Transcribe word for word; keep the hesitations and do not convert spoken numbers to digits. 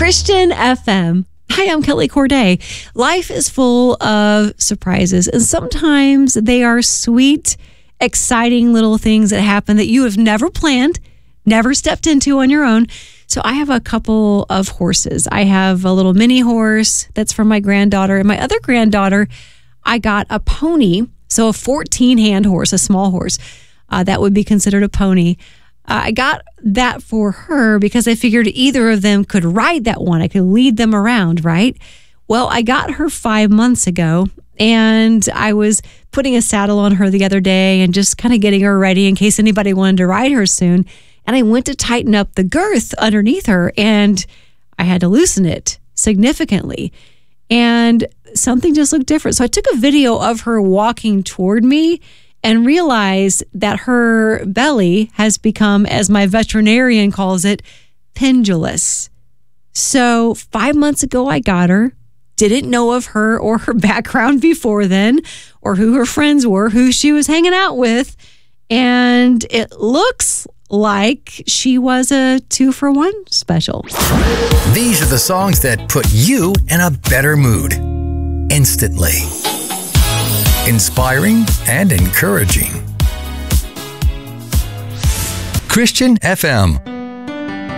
Christian F M. Hi, I'm Kelly Corday. Life is full of surprises, and sometimes they are sweet, exciting little things that happen that you have never planned, never stepped into on your own. So I have a couple of horses. I have a little mini horse that's from my granddaughter, and my other granddaughter, I got a pony, so a fourteen-hand horse, a small horse. Uh, that would be considered a pony. Uh, I got that for her because I figured either of them could ride that one. I could lead them around, right? Well, I got her five months ago, and I was putting a saddle on her the other day and just kind of getting her ready in case anybody wanted to ride her soon. And I went to tighten up the girth underneath her, and I had to loosen it significantly. And something just looked different. So I took a video of her walking toward me and realized that her belly has become, as my veterinarian calls it, pendulous. So five months ago, I got her, didn't know of her or her background before then, or who her friends were, who she was hanging out with. And it looks like she was a two for one special. These are the songs that put you in a better mood instantly. Inspiring and encouraging. Christian F M.